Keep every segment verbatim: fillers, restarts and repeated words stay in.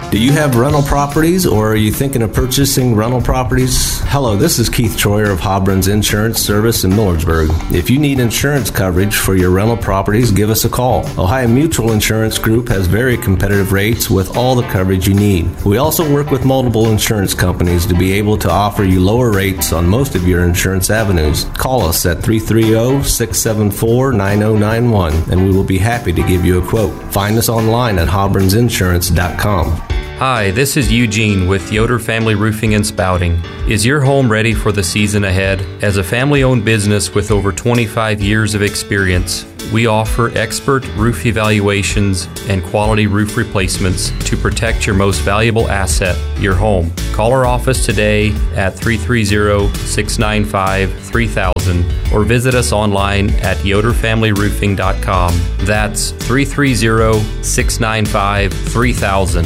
Do you have rental properties, or are you thinking of purchasing rental properties? Hello, this is Keith Troyer of Hobron's Insurance Service in Millersburg. If you need insurance coverage for your rental properties, give us a call. Ohio Mutual Insurance Group has very competitive rates with all the coverage you need. We also work with multiple insurance companies to be able to offer you lower rates on most of your insurance avenues. Call us at three three zero, six seven four, nine zero nine one and we will be happy to give you a quote. Find us online at hobrons insurance dot com. Hi, this is Eugene with Yoder Family Roofing and Spouting. Is your home ready for the season ahead? As a family-owned business with over twenty-five years of experience, we offer expert roof evaluations and quality roof replacements to protect your most valuable asset, your home. Call our office today at three three zero, six nine five, three thousand or visit us online at yoder family roofing dot com. That's three three zero, six nine five, three thousand.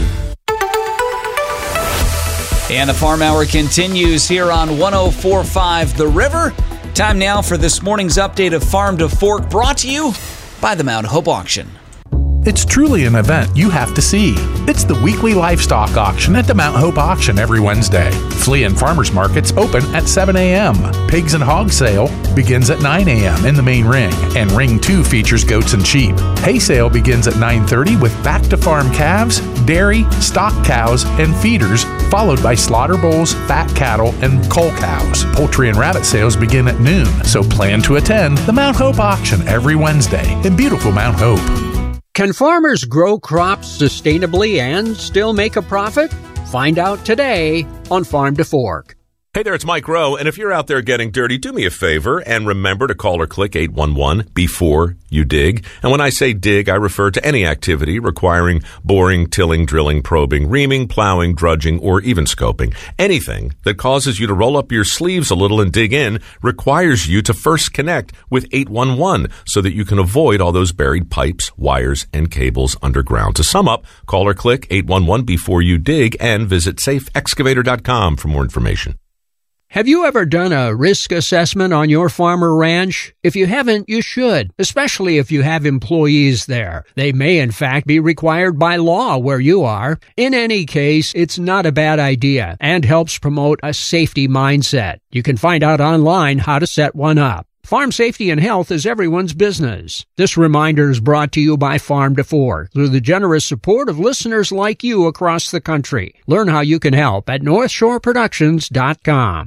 And the Farm Hour continues here on one oh four point five The River. Time now for this morning's update of Farm to Fork, brought to you by the Mount Hope Auction. It's truly an event you have to see. It's the weekly livestock auction at the Mount Hope Auction every Wednesday. Flea and Farmers Markets open at seven a.m. Pigs and Hog Sale begins at nine a.m. in the main ring, and Ring two features goats and sheep. Hay Sale begins at nine thirty with back-to-farm calves, dairy, stock cows, and feeders, followed by slaughter bulls, fat cattle, and cull cows. Poultry and rabbit sales begin at noon, so plan to attend the Mount Hope Auction every Wednesday in beautiful Mount Hope. Can farmers grow crops sustainably and still make a profit? Find out today on Farm to Fork. Hey there, it's Mike Rowe, and if you're out there getting dirty, do me a favor and remember to call or click eight one one before you dig. And when I say dig, I refer to any activity requiring boring, tilling, drilling, probing, reaming, plowing, drudging, or even scoping. Anything that causes you to roll up your sleeves a little and dig in requires you to first connect with eight one one so that you can avoid all those buried pipes, wires, and cables underground. To sum up, call or click eight one one before you dig and visit safe excavator dot com for more information. Have you ever done a risk assessment on your farm or ranch? If you haven't, you should, especially if you have employees there. They may, in fact, be required by law where you are. In any case, it's not a bad idea and helps promote a safety mindset. You can find out online how to set one up. Farm safety and health is everyone's business. This reminder is brought to you by Farm to Fork through the generous support of listeners like you across the country. Learn how you can help at north shore productions dot com.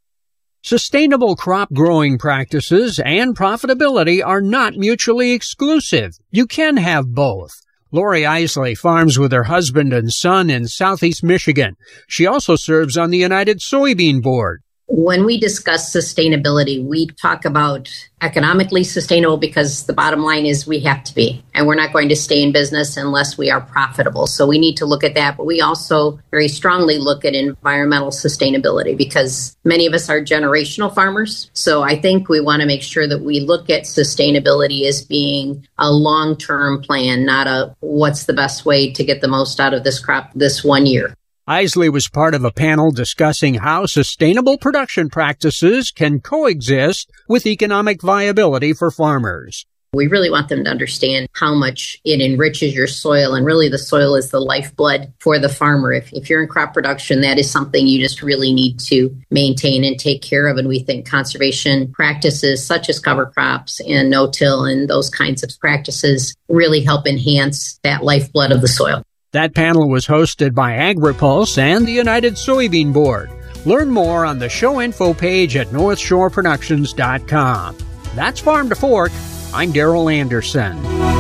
Sustainable crop growing practices and profitability are not mutually exclusive. You can have both. Lori Isley farms with her husband and son in southeast Michigan. She also serves on the United Soybean Board. When we discuss sustainability, we talk about economically sustainable because the bottom line is we have to be, and we're not going to stay in business unless we are profitable. So we need to look at that, but we also very strongly look at environmental sustainability because many of us are generational farmers. So I think we want to make sure that we look at sustainability as being a long-term plan, not a what's the best way to get the most out of this crop this one year. Isley was part of a panel discussing how sustainable production practices can coexist with economic viability for farmers. We really want them to understand how much it enriches your soil, and really the soil is the lifeblood for the farmer. If, if you're in crop production, that is something you just really need to maintain and take care of, and we think conservation practices such as cover crops and no-till and those kinds of practices really help enhance that lifeblood of the soil. That panel was hosted by AgriPulse and the United Soybean Board. Learn more on the show info page at north shore productions dot com. That's Farm to Fork. I'm Darrell Anderson.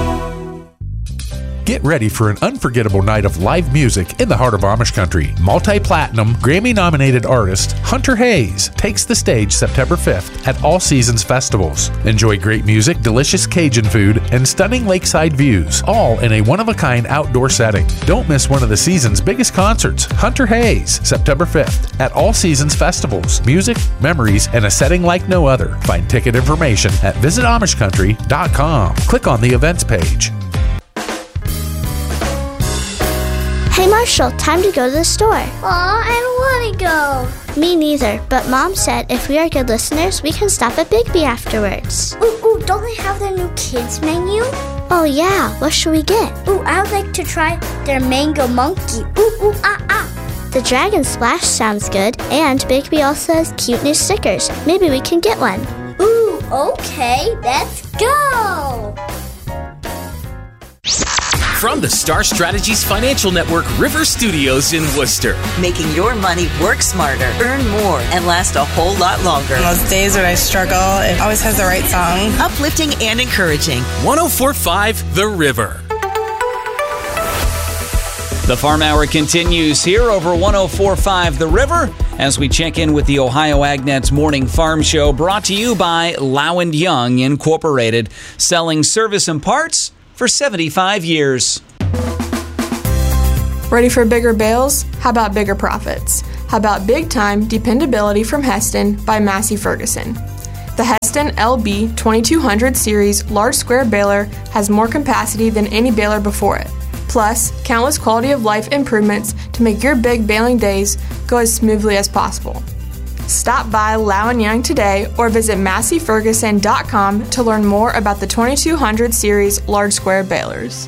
Get ready for an unforgettable night of live music in the heart of Amish country. Multi-platinum, Grammy-nominated artist Hunter Hayes takes the stage September fifth at All Seasons Festivals. Enjoy great music, delicious Cajun food, and stunning lakeside views, all in a one-of-a-kind outdoor setting. Don't miss one of the season's biggest concerts, Hunter Hayes, September fifth at All Seasons Festivals. Music, memories, and a setting like no other. Find ticket information at visit amish country dot com. Click on the events page. Hey, Marshall, time to go to the store. Aw, I don't want to go. Me neither, but Mom said if we are good listeners, we can stop at Bigby afterwards. Ooh, ooh, don't they have their new kids menu? Oh yeah, what should we get? Ooh, I would like to try their mango monkey. Ooh, ooh, ah, ah. The Dragon Splash sounds good, and Bigby also has cute new stickers. Maybe we can get one. Ooh, okay, let's go! From the Star Strategies Financial Network River Studios in Worcester. Making your money work smarter, earn more, and last a whole lot longer. On those days when I struggle, it always has the right song. Uplifting and encouraging. one oh four point five The River. The Farm Hour continues here over one oh four point five The River as we check in with the Ohio AgNet's Morning Farm Show, brought to you by Low and Young Incorporated, selling service and parts for seventy-five years. Ready for bigger bales? How about bigger profits? How about big time dependability from Heston by Massey Ferguson? The Heston L B twenty-two hundred series large square baler has more capacity than any baler before it. Plus, countless quality of life improvements to make your big baling days go as smoothly as possible. Stop by Low and Young today or visit massey ferguson dot com to learn more about the twenty-two hundred series large square balers.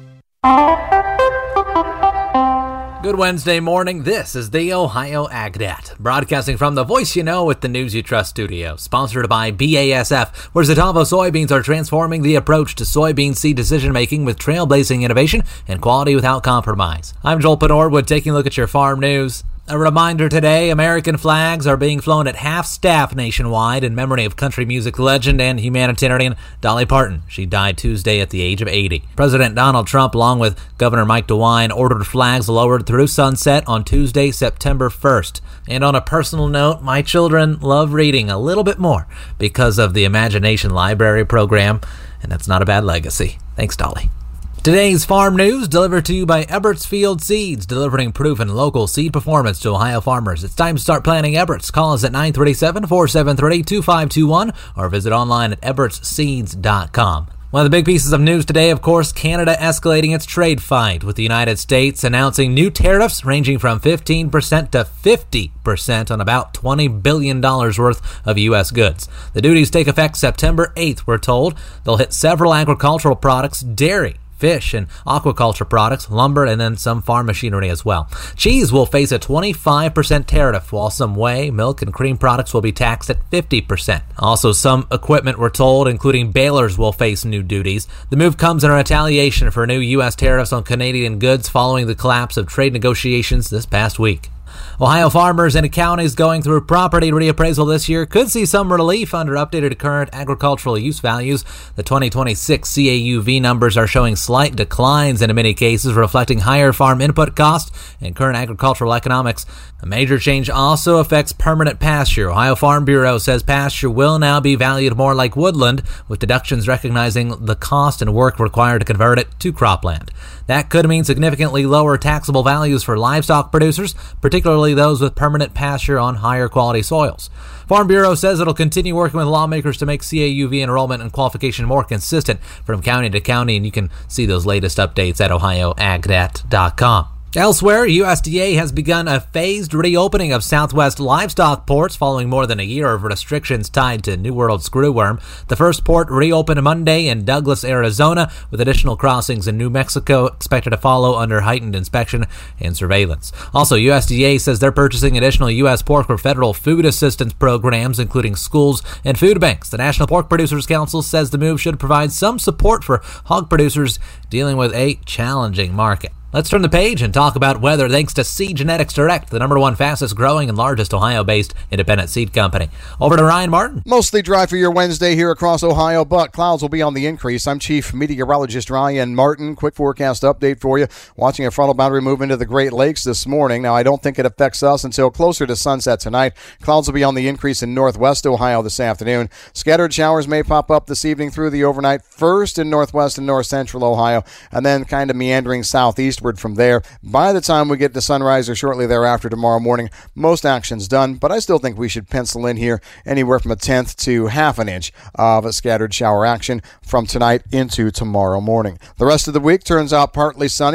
Good Wednesday morning. This is the Ohio AgNet, broadcasting from the Voice You Know with the News You Trust studio, sponsored by B A S F, where Zetavo soybeans are transforming the approach to soybean seed decision-making with trailblazing innovation and quality without compromise. I'm Joel Penorwood, taking a look at your farm news. A reminder today, American flags are being flown at half staff nationwide in memory of country music legend and humanitarian Dolly Parton. She died Tuesday at the age of eighty. President Donald Trump, along with Governor Mike DeWine, ordered flags lowered through sunset on Tuesday, September first. And on a personal note, my children love reading a little bit more because of the Imagination Library program, and that's not a bad legacy. Thanks, Dolly. Today's farm news delivered to you by Eberts Field Seeds, delivering proven local seed performance to Ohio farmers. It's time to start planting Eberts. Call us at nine three seven, four seven three, two five two one or visit online at eberts seeds dot com. One of the big pieces of news today, of course, Canada escalating its trade fight with the United States, announcing new tariffs ranging from fifteen percent to fifty percent on about twenty billion dollars worth of U S goods. The duties take effect September eighth, we're told. They'll hit several agricultural products, dairy, fish and aquaculture products, lumber, and then some farm machinery as well. Cheese will face a twenty-five percent tariff, while some whey, milk, and cream products will be taxed at fifty percent. Also, some equipment, we're told, including balers, will face new duties. The move comes in retaliation for new U S tariffs on Canadian goods following the collapse of trade negotiations this past week. Ohio farmers and counties going through property reappraisal this year could see some relief under updated current agricultural use values. The twenty twenty-six C A U V numbers are showing slight declines in many cases, reflecting higher farm input costs and current agricultural economics. A major change also affects permanent pasture. Ohio Farm Bureau says pasture will now be valued more like woodland, with deductions recognizing the cost and work required to convert it to cropland. That could mean significantly lower taxable values for livestock producers, particularly those with permanent pasture on higher quality soils. Farm Bureau says it'll continue working with lawmakers to make C A U V enrollment and qualification more consistent from county to county, and you can see those latest updates at ohio ag net dot com. Elsewhere, U S D A has begun a phased reopening of Southwest livestock ports following more than a year of restrictions tied to New World screwworm. The first port reopened Monday in Douglas, Arizona, with additional crossings in New Mexico expected to follow under heightened inspection and surveillance. Also, U S D A says they're purchasing additional U S pork for federal food assistance programs, including schools and food banks. The National Pork Producers Council says the move should provide some support for hog producers dealing with a challenging market. Let's turn the page and talk about weather thanks to Seed Genetics Direct, the number one fastest growing and largest Ohio-based independent seed company. Over to Ryan Martin. Mostly dry for your Wednesday here across Ohio, but clouds will be on the increase. I'm Chief Meteorologist Ryan Martin. Quick forecast update for you. Watching a frontal boundary move into the Great Lakes this morning. Now, I don't think it affects us until closer to sunset tonight. Clouds will be on the increase in northwest Ohio this afternoon. Scattered showers may pop up this evening through the overnight, first in northwest and north central Ohio, and then kind of meandering southeast from there. By the time we get to sunrise or shortly thereafter tomorrow morning, most action's done, but I still think we should pencil in here anywhere from a tenth to half an inch of a scattered shower action from tonight into tomorrow morning. The rest of the week turns out partly sunny.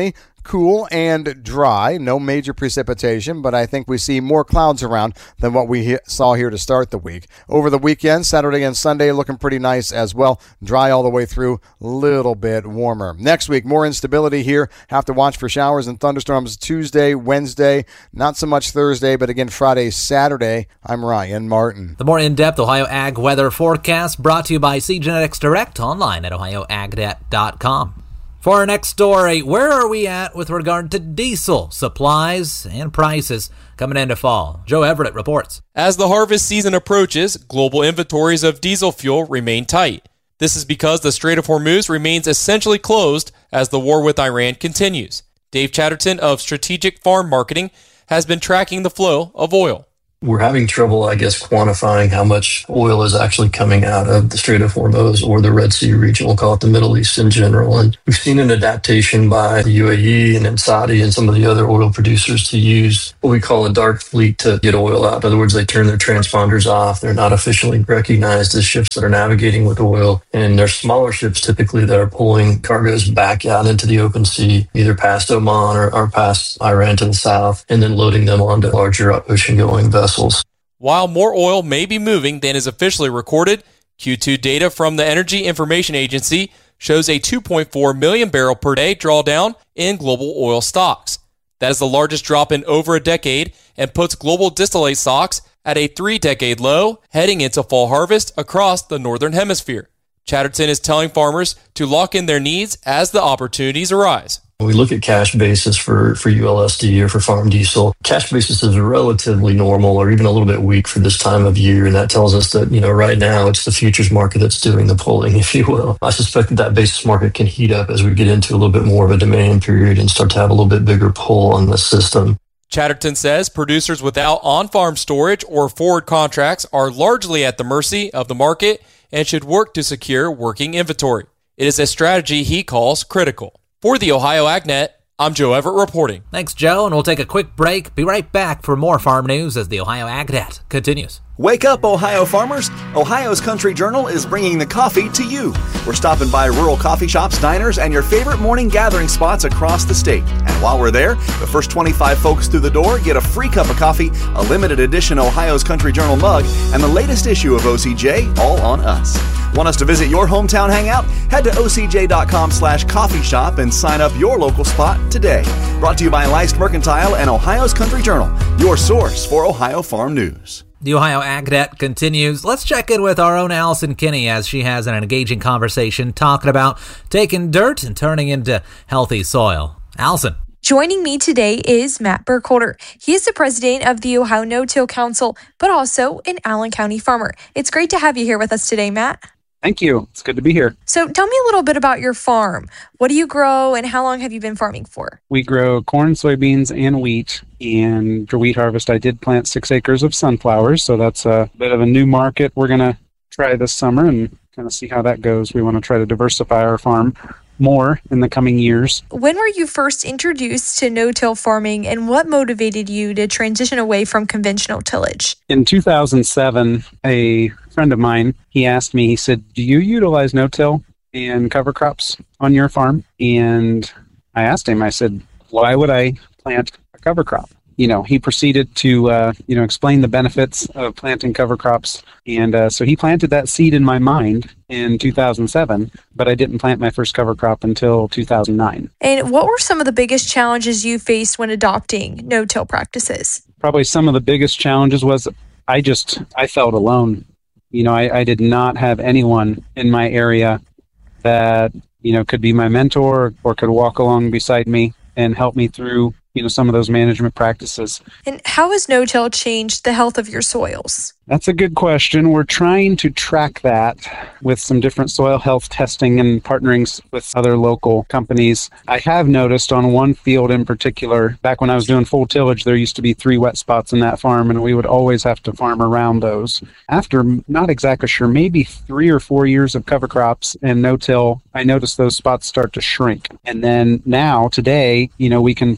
cool and dry. No major precipitation, but I think we see more clouds around than what we he- saw here to start the week. Over the weekend, Saturday and Sunday looking pretty nice as well. Dry all the way through, little bit warmer. Next week, more instability here. Have to watch for showers and thunderstorms Tuesday, Wednesday. Not so much Thursday, but again Friday, Saturday. I'm Ryan Martin. The more in-depth Ohio Ag weather forecast brought to you by C Genetics Direct online at ohio ag net dot com. For our next story, where are we at with regard to diesel supplies and prices coming into fall? Joe Everett reports. As the harvest season approaches, global inventories of diesel fuel remain tight. This is because the Strait of Hormuz remains essentially closed as the war with Iran continues. Dave Chatterton of Strategic Farm Marketing has been tracking the flow of oil. We're having trouble, I guess, quantifying how much oil is actually coming out of the Strait of Hormuz or the Red Sea region. We'll call it the Middle East in general. And we've seen an adaptation by the U A E and then Saudi and some of the other oil producers to use what we call a dark fleet to get oil out. In other words, they turn their transponders off. They're not officially recognized as ships that are navigating with oil. And they're smaller ships typically that are pulling cargoes back out into the open sea, either past Oman or, or past Iran to the south, and then loading them onto larger ocean-going vessels. While more oil may be moving than is officially recorded, Q two data from the Energy Information Agency shows a two point four million barrel per day drawdown in global oil stocks. That is the largest drop in over a decade and puts global distillate stocks at a three-decade low heading into fall harvest across the Northern Hemisphere. Chatterton is telling farmers to lock in their needs as the opportunities arise. When we look at cash basis for, for U L S D or for farm diesel, cash basis is relatively normal or even a little bit weak for this time of year. And that tells us that, you know, right now it's the futures market that's doing the pulling, if you will. I suspect that that basis market can heat up as we get into a little bit more of a demand period and start to have a little bit bigger pull on the system. Chatterton says producers without on-farm storage or forward contracts are largely at the mercy of the market and should work to secure working inventory. It is a strategy he calls critical. For the Ohio AgNet, I'm Joe Everett reporting. Thanks, Joe, and we'll take a quick break. Be right back for more farm news as the Ohio AgNet continues. Wake up, Ohio farmers! Ohio's Country Journal is bringing the coffee to you. We're stopping by rural coffee shops, diners, and your favorite morning gathering spots across the state. And while we're there, the first twenty-five folks through the door get a free cup of coffee, a limited edition Ohio's Country Journal mug, and the latest issue of O C J, all on us. Want us to visit your hometown hangout? Head to ocj.com slash coffee shop and sign up your local spot today. Brought to you by Leist Mercantile and Ohio's Country Journal, your source for Ohio farm news. The Ohio AgNet continues. Let's check in with our own Allison Kinney as she has an engaging conversation talking about taking dirt and turning into healthy soil. Allison. Joining me today is Matt Burkholder. He is the president of the Ohio No-Till Council, but also an Allen County farmer. It's great to have you here with us today, Matt. Thank you. It's good to be here. So tell me a little bit about your farm. What do you grow and how long have you been farming for? We grow corn, soybeans, and wheat. And for wheat harvest, I did plant six acres of sunflowers. So that's a bit of a new market we're going to try this summer and kind of see how that goes. We want to try to diversify our farm more in the coming years. When were you first introduced to no-till farming and what motivated you to transition away from conventional tillage? In two thousand seven, a friend of mine, he asked me, he said, do you utilize no-till and cover crops on your farm? And I asked him, I said, why would I plant a cover crop? You know, he proceeded to, uh, you know, explain the benefits of planting cover crops. And uh, so he planted that seed in my mind in two thousand seven, but I didn't plant my first cover crop until two thousand nine. And what were some of the biggest challenges you faced when adopting no-till practices? Probably some of the biggest challenges was I just, I felt alone. You know, I, I did not have anyone in my area that, you know, could be my mentor or could walk along beside me and help me through, you know, some of those management practices. And how has no-till changed the health of your soils? That's a good question. We're trying to track that with some different soil health testing and partnering with other local companies. I have noticed on one field in particular, back when I was doing full tillage, there used to be three wet spots in that farm, and we would always have to farm around those. After, not exactly sure, maybe three or four years of cover crops and no-till, I noticed those spots start to shrink. And then now, today, you know, we can plant through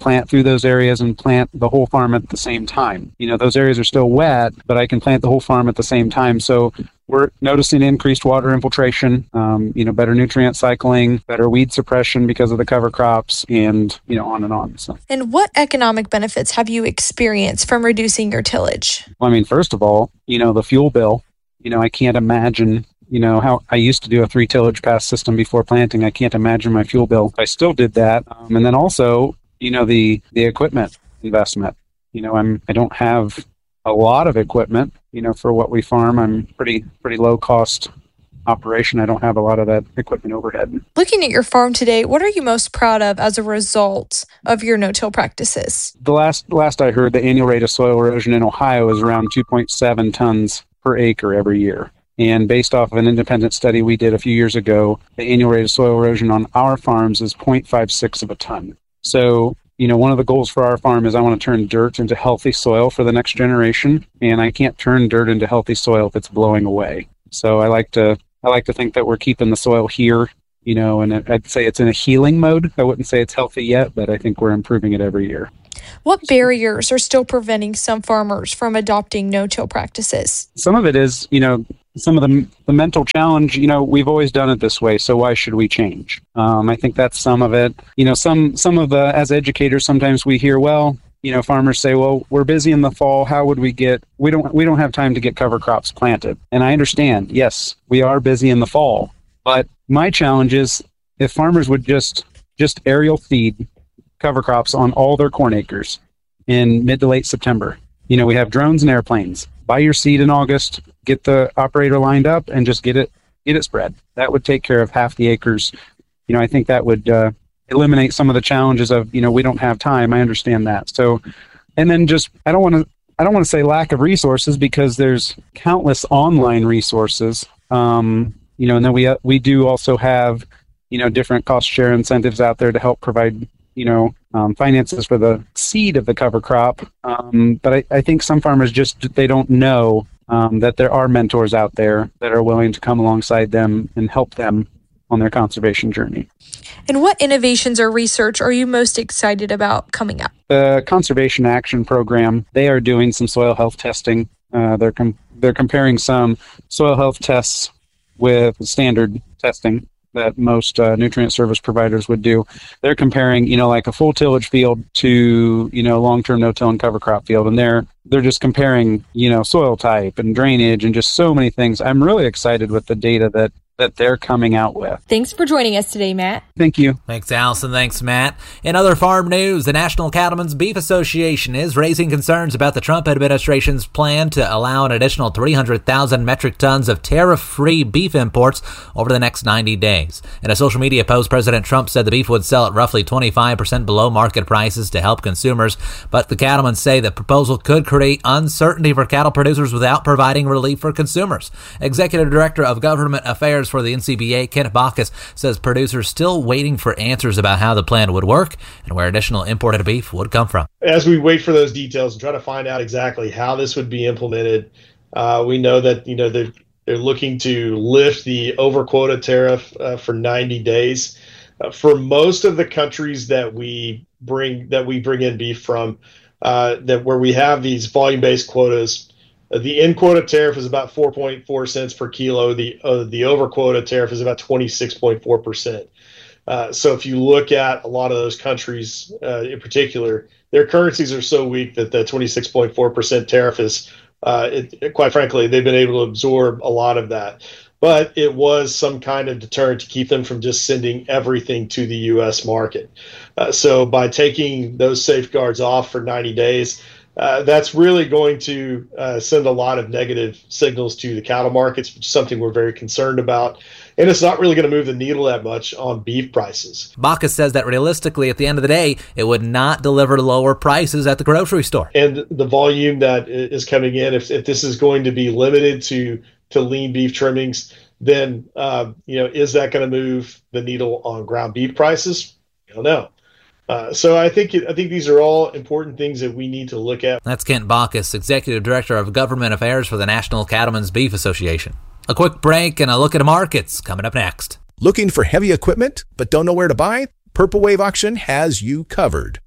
those areas and plant the whole farm at the same time. You know, those areas are still wet, but I can plant the whole farm at the same time. So we're noticing increased water infiltration, um, you know, better nutrient cycling, better weed suppression because of the cover crops, and, you know, on and on. So. And what economic benefits have you experienced from reducing your tillage? Well, I mean, first of all, you know, the fuel bill, you know, I can't imagine, you know, how I used to do a three tillage pass system before planting. I can't imagine my fuel bill. I still did that. Um, and then also, you know, the, the equipment investment, you know, I'm, I don't have a lot of equipment, you know, for what we farm. I'm pretty, pretty low cost operation. I don't have a lot of that equipment overhead. Looking at your farm today, what are you most proud of as a result of your no-till practices? The last, last I heard, the annual rate of soil erosion in Ohio is around two point seven tons per acre every year. And based off of an independent study we did a few years ago, the annual rate of soil erosion on our farms is zero point five six of a ton. So, you know, one of the goals for our farm is I want to turn dirt into healthy soil for the next generation, and I can't turn dirt into healthy soil if it's blowing away. So I like to I like to think that we're keeping the soil here, you know, and I'd say it's in a healing mode. I wouldn't say it's healthy yet, but I think we're improving it every year. What barriers are still preventing some farmers from adopting no-till practices? Some of it is, you know, some of the the mental challenge, you know, we've always done it this way, so why should we change? Um, I think that's some of it. You know, some some of the, as educators, sometimes we hear, well, you know, farmers say, well, we're busy in the fall. How would we get, we don't, we don't have time to get cover crops planted. And I understand, yes, we are busy in the fall. But my challenge is if farmers would just, just aerial feed cover crops on all their corn acres in mid to late September. You know, we have drones and airplanes. Buy your seed in August, get the operator lined up, and just get it get it spread. That would take care of half the acres. You know, I think that would uh, eliminate some of the challenges of, you know, we don't have time. I understand that. So, and then just, I don't want to I don't want to say lack of resources, because there's countless online resources. Um, you know, and then we uh, we do also have, you know, different cost share incentives out there to help provide, you know, um, finances for the seed of the cover crop. Um, but I, I think some farmers just, they don't know um, that there are mentors out there that are willing to come alongside them and help them on their conservation journey. And what innovations or research are you most excited about coming up? The Conservation Action Program, they are doing some soil health testing. Uh, they're com- they're comparing some soil health tests with standard testing that most uh, nutrient service providers would do. They're comparing, you know, like a full tillage field to, you know, long-term no-till and cover crop field. And they're, they're just comparing, you know, soil type and drainage and just so many things. I'm really excited with the data that that they're coming out with. Thanks for joining us today, Matt. Thank you. Thanks, Allison. Thanks, Matt. In other farm news, the National Cattlemen's Beef Association is raising concerns about the Trump administration's plan to allow an additional three hundred thousand metric tons of tariff-free beef imports over the next ninety days. In a social media post, President Trump said the beef would sell at roughly twenty-five percent below market prices to help consumers, but the cattlemen say the proposal could create uncertainty for cattle producers without providing relief for consumers. Executive Director of Government Affairs for the N C B A, Kent Bacchus, says producers still waiting for answers about how the plan would work and where additional imported beef would come from. As we wait for those details and try to find out exactly how this would be implemented, uh, we know that, you know, they're, they're looking to lift the over quota tariff uh, for ninety days. Uh, for most of the countries that we bring that we bring in beef from, uh, that where we have these volume-based quotas, Uh, the in quota tariff is about four point four cents per kilo. The uh, the over quota tariff is about twenty-six point four percent. Uh, so if you look at a lot of those countries uh, in particular, their currencies are so weak that the twenty-six point four percent tariff is, uh, it, it, quite frankly, they've been able to absorb a lot of that. But it was some kind of deterrent to keep them from just sending everything to the U S market. Uh, so by taking those safeguards off for ninety days, Uh, that's really going to uh, send a lot of negative signals to the cattle markets, which is something we're very concerned about. And it's not really going to move the needle that much on beef prices. Bacchus says that realistically, at the end of the day, it would not deliver lower prices at the grocery store. And the volume that is coming in, if, if this is going to be limited to, to lean beef trimmings, then uh, you know, is that going to move the needle on ground beef prices? I don't know. Uh, so I think it, I think these are all important things that we need to look at. That's Kent Bacchus, Executive Director of Government Affairs for the National Cattlemen's Beef Association. A quick break and a look at markets coming up next. Looking for heavy equipment but don't know where to buy? Purple Wave Auction has you covered.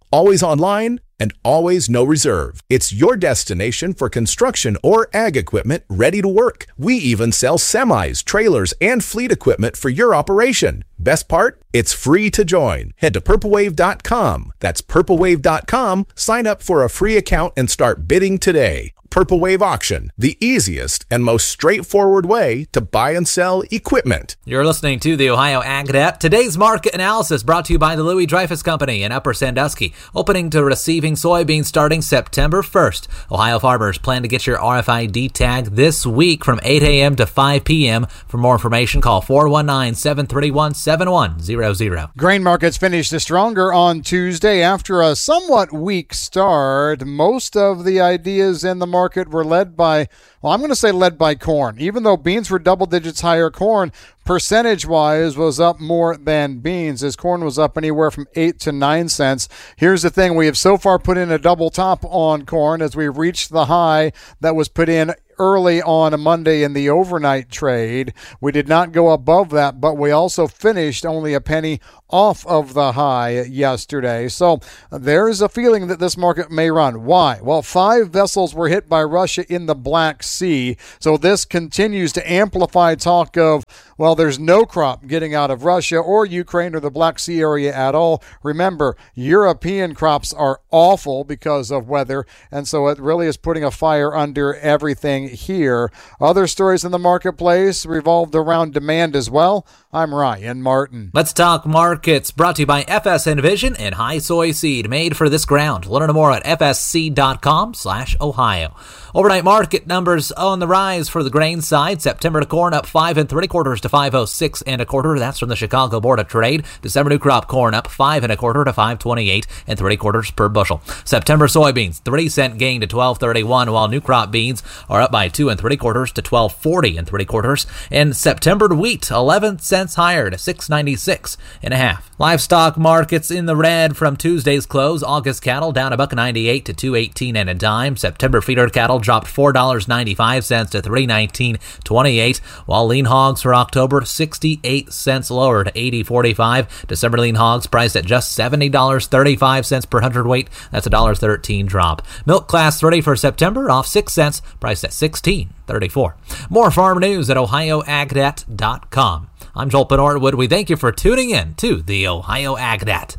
always online, and always no reserve. It's your destination for construction or ag equipment ready to work. We even sell semis, trailers, and fleet equipment for your operation. Best part? It's free to join. Head to purple wave dot com. That's purple wave dot com. Sign up for a free account and start bidding today. Purple Wave Auction, the easiest and most straightforward way to buy and sell equipment. You're listening to the Ohio AgNet. Today's market analysis brought to you by the Louis Dreyfus Company in Upper Sandusky. Opening to receiving soybeans starting September first. Ohio farmers plan to get your R F I D tag this week from eight a.m. to five p.m. For more information, call four one nine, seven three one, seven one zero zero. Grain markets finished stronger on Tuesday after a somewhat weak start. Most of the ideas in the market market were led by, well, I'm going to say led by corn. Even though beans were double digits higher, corn percentage-wise was up more than beans, as corn was up anywhere from eight to nine cents. Here's the thing. We have so far put in a double top on corn as we reached the high that was put in early on a Monday in the overnight trade. We did not go above that, but we also finished only a penny off of the high yesterday. So there is a feeling that this market may run. Why? Well, five vessels were hit by Russia in the Black Sea. So this continues to amplify talk of, well, there's no crop getting out of Russia or Ukraine or the Black Sea area at all. Remember, European crops are awful because of weather, and so it really is putting a fire under everything here. Other stories in the marketplace revolved around demand as well. I'm Ryan Martin. Let's talk markets, brought to you by F S Envision and High Soy Seed, made for this ground. Learn more at f s c dot com slash ohio. Overnight market numbers on the rise for the grain side. September corn up five and three quarters to five oh six and a quarter. That's from the Chicago Board of Trade. December new crop corn up five and a quarter to five twenty-eight and three quarters per bushel. September soybeans three cent gain to twelve thirty-one, while new crop beans are up by two and three quarters to twelve forty and three quarters. And September wheat eleven cents higher to six ninety-six and a half. Livestock markets in the red from Tuesday's close. August cattle down a buck ninety-eight to two eighteen and a dime. September feeder cattle dropped four dollars and ninety-five cents to three nineteen twenty-eight, while lean hogs for October sixty-eight cents lower to eighty forty-five. December lean hogs priced at just seventy dollars and thirty-five cents per hundredweight. That's a one dollar thirteen drop. Milk class thirty for September off six cents, priced at sixteen thirty-four. More farm news at ohio agnet dot com. I'm Joel Penortwood. We thank you for tuning in to the Ohio AgNet.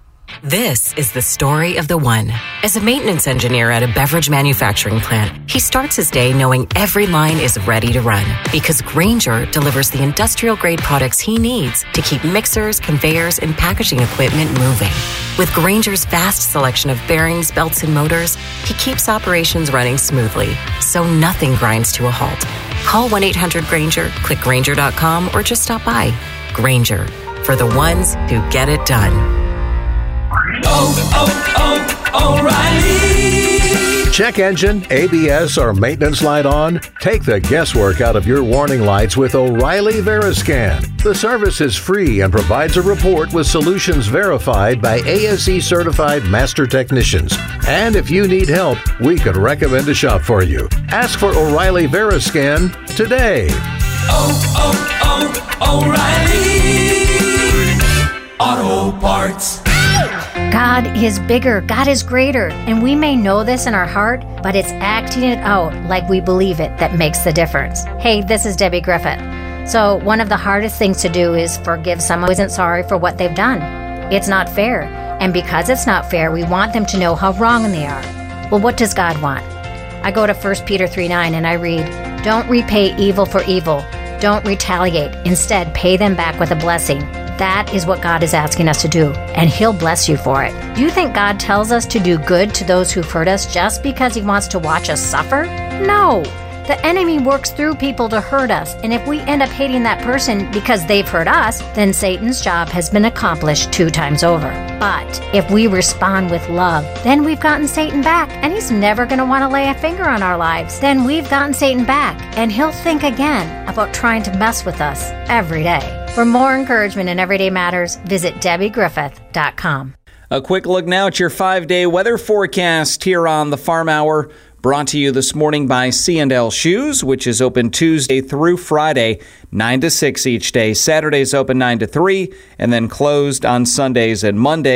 This is the story of the one. As a maintenance engineer at a beverage manufacturing plant, he starts his day knowing every line is ready to run because Grainger delivers the industrial-grade products he needs to keep mixers, conveyors, and packaging equipment moving. With Grainger's vast selection of bearings, belts, and motors, he keeps operations running smoothly, so nothing grinds to a halt. Call one eight hundred Grainger, click Grainger dot com, or just stop by. Grainger, for the ones who get it done. Oh, oh, oh, O'Reilly! Check engine, A B S, or maintenance light on? Take the guesswork out of your warning lights with O'Reilly Veriscan. The service is free and provides a report with solutions verified by A S E certified master technicians. And if you need help, we could recommend a shop for you. Ask for O'Reilly Veriscan today. Oh, oh, oh, O'Reilly Auto Parts. God is bigger, God is greater, and we may know this in our heart, but it's acting it out like we believe it that makes the difference. Hey, this is Debbie Griffith. So one of the hardest things to do is forgive someone who isn't sorry for what they've done. It's not fair, and because it's not fair, we want them to know how wrong they are. Well, what does God want? I go to First Peter three nine and I read, "Don't repay evil for evil. Don't retaliate. Instead, pay them back with a blessing." That is what God is asking us to do, and He'll bless you for it. Do you think God tells us to do good to those who've hurt us just because He wants to watch us suffer? No. The enemy works through people to hurt us, and if we end up hating that person because they've hurt us, then Satan's job has been accomplished two times over. But if we respond with love, then we've gotten Satan back, and he's never going to want to lay a finger on our lives. Then we've gotten Satan back, and he'll think again about trying to mess with us every day. For more encouragement in Everyday Matters, visit debbie griffith dot com. A quick look now at your five-day weather forecast here on the Farm Hour. Brought to you this morning by C and L Shoes, which is open Tuesday through Friday, nine to six each day. Saturdays open nine to three, and then closed on Sundays and Mondays.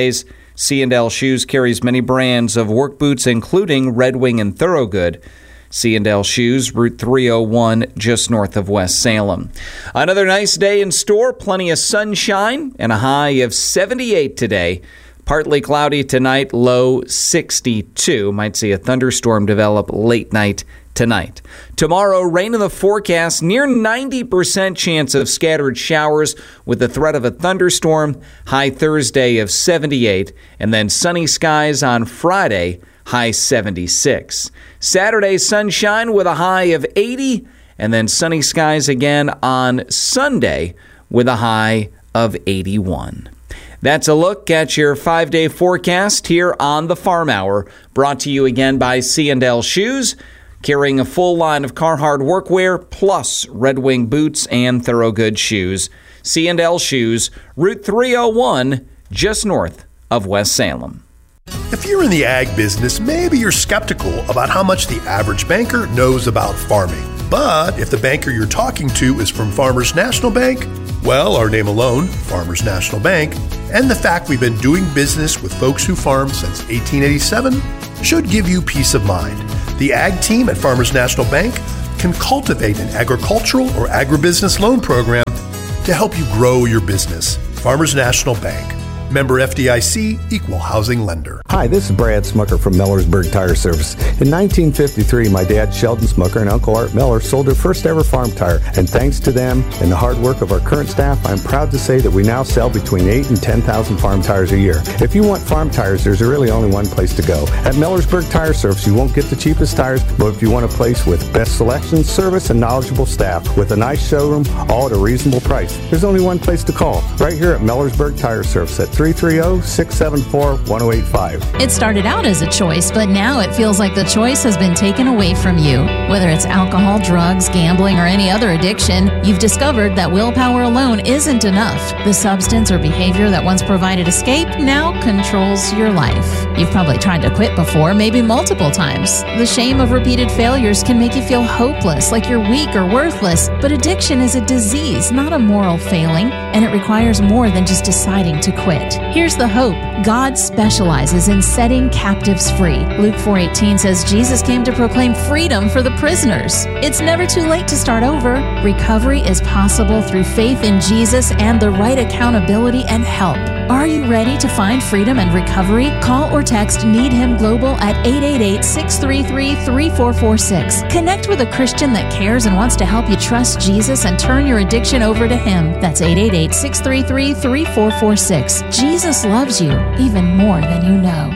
C and L Shoes carries many brands of work boots, including Red Wing and Thorogood. C and L Shoes, Route three oh one, just north of West Salem. Another nice day in store, plenty of sunshine, and a high of seventy-eight today. Partly cloudy tonight, low sixty-two. Might see a thunderstorm develop late night tonight. Tomorrow, rain in the forecast, near ninety percent chance of scattered showers with the threat of a thunderstorm. High Thursday of seventy-eight, and then sunny skies on Friday, high seventy-six. Saturday, sunshine with a high of eighty, and then sunny skies again on Sunday with a high of eighty-one. That's a look at your five-day forecast here on the Farm Hour, brought to you again by C and L Shoes, carrying a full line of Carhartt workwear plus Red Wing boots and Thorogood shoes. C and L Shoes, Route three oh one, just north of West Salem. If you're in the ag business, maybe you're skeptical about how much the average banker knows about farming. But if the banker you're talking to is from Farmers National Bank, well, our name alone, Farmers National Bank, and the fact we've been doing business with folks who farm since eighteen eighty-seven should give you peace of mind. The ag team at Farmers National Bank can cultivate an agricultural or agribusiness loan program to help you grow your business. Farmers National Bank. Member F D I C, Equal Housing Lender. Hi, this is Brad Smucker from Millersburg Tire Service. In nineteen fifty-three, my dad, Sheldon Smucker, and Uncle Art Miller sold their first ever farm tire. And thanks to them and the hard work of our current staff, I'm proud to say that we now sell between eight and ten thousand farm tires a year. If you want farm tires, there's really only one place to go. At Millersburg Tire Service, you won't get the cheapest tires, but if you want a place with best selection, service, and knowledgeable staff with a nice showroom, all at a reasonable price, there's only one place to call. Right here at Millersburg Tire Service at three three zero, six seven four, one zero eight five. It started out as a choice, but now it feels like the choice has been taken away from you. Whether it's alcohol, drugs, gambling, or any other addiction, you've discovered that willpower alone isn't enough. The substance or behavior that once provided escape now controls your life. You've probably tried to quit before, maybe multiple times. The shame of repeated failures can make you feel hopeless, like you're weak or worthless. But addiction is a disease, not a moral failing, and it requires more than just deciding to quit. Here's the hope. God specializes in setting captives free. Luke four eighteen says Jesus came to proclaim freedom for the prisoners. It's never too late to start over. Recovery is possible through faith in Jesus and the right accountability and help. Are you ready to find freedom and recovery? Call or text Need Him Global at eight eight eight, six three three, three four four six. Connect with a Christian that cares and wants to help you trust Jesus and turn your addiction over to Him. That's eight eight eight, six three three, three four four six. Jesus loves you even more than you know.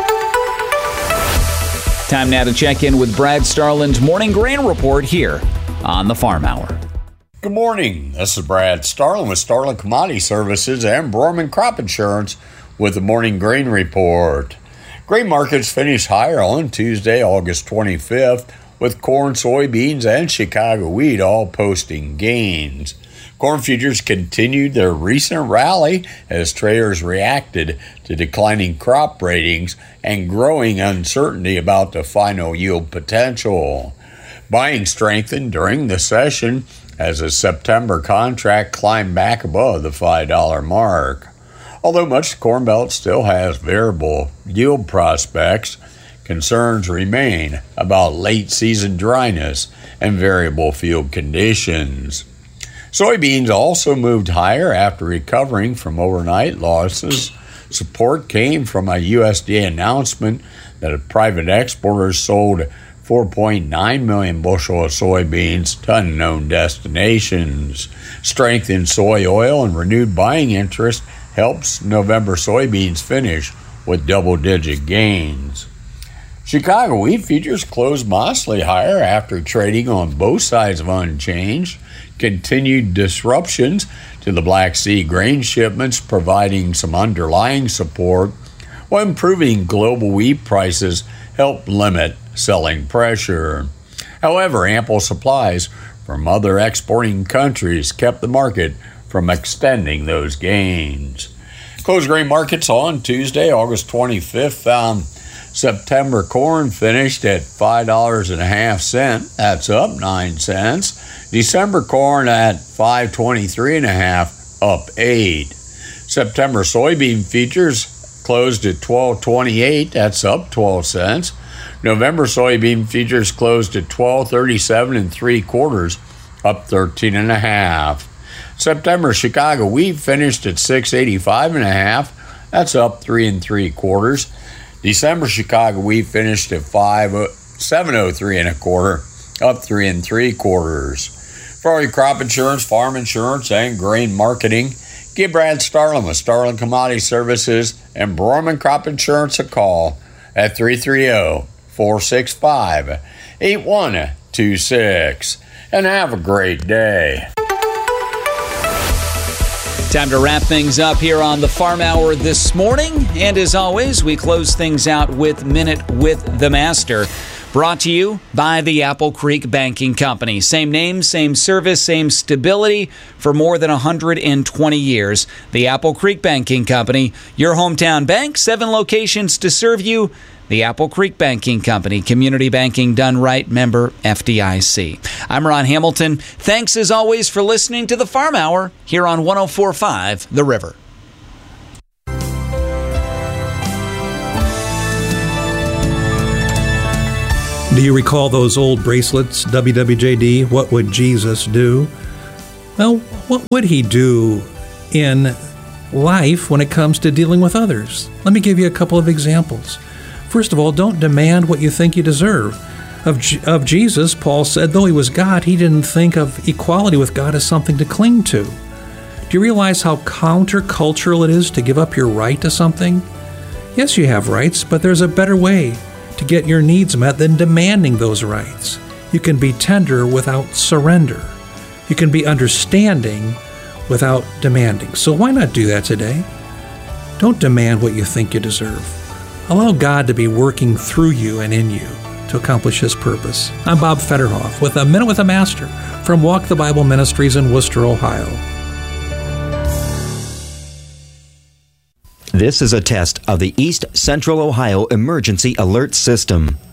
Time now to check in with Brad Starlin's Morning Grain Report here on the Farm Hour. Good morning. This is Brad Starlin with Starlin Commodity Services and Broerman Crop Insurance with the Morning Grain Report. Grain markets finished higher on Tuesday, August twenty-fifth, with corn, soybeans, and Chicago wheat all posting gains. Corn futures continued their recent rally as traders reacted to declining crop ratings and growing uncertainty about the final yield potential. Buying strengthened during the session as the September contract climbed back above the five dollar mark. Although much of the Corn Belt still has variable yield prospects, concerns remain about late-season dryness and variable field conditions. Soybeans also moved higher after recovering from overnight losses. Support came from a U S D A announcement that private exporters sold four point nine million bushel of soybeans to unknown destinations. Strength in soy oil and renewed buying interest helps November soybeans finish with double-digit gains. Chicago wheat futures closed modestly higher after trading on both sides of unchanged. Continued disruptions to the Black Sea grain shipments providing some underlying support, while improving global wheat prices helped limit selling pressure. However, ample supplies from other exporting countries kept the market from extending those gains. Closed grain markets on Tuesday, August twenty-fifth, found September corn finished at five dollars and a half cents. That's up nine cents. December corn at five twenty-three and a half, up eight. September soybean futures closed at twelve twenty-eight. That's up twelve cents. November soybean futures closed at twelve thirty-seven and three quarters, up thirteen and a half. September Chicago wheat finished at six eighty-five and a half. That's up three and three quarters. December Chicago wheat finished at five seven oh three and a quarter, up three and three quarters. For all your crop insurance, farm insurance, and grain marketing, give Brad Starlin with Starlin Commodity Services and Borman Crop Insurance a call at three three zero, four six five, eight one two six. And have a great day. Time to wrap things up here on the Farm Hour this morning. And as always, we close things out with Minute with the Master. Brought to you by the Apple Creek Banking Company. Same name, same service, same stability for more than one hundred twenty years. The Apple Creek Banking Company, your hometown bank, seven locations to serve you. The Apple Creek Banking Company, community banking done right, member F D I C. I'm Ron Hamilton. Thanks as always for listening to the Farm Hour here on one oh four point five The River. Do you recall those old bracelets, W W J D, What Would Jesus Do? Well, what would he do in life when it comes to dealing with others? Let me give you a couple of examples. First of all, don't demand what you think you deserve. Of, G- of Jesus, Paul said, though he was God, he didn't think of equality with God as something to cling to. Do you realize how countercultural it is to give up your right to something? Yes, you have rights, but there's a better way to get your needs met than demanding those rights. You can be tender without surrender. You can be understanding without demanding. So why not do that today? Don't demand what you think you deserve. Allow God to be working through you and in you to accomplish His purpose. I'm Bob Fetterhoff with a Minute with the Master from Walk the Bible Ministries in Worcester, Ohio. This is a test of the East Central Ohio Emergency Alert System.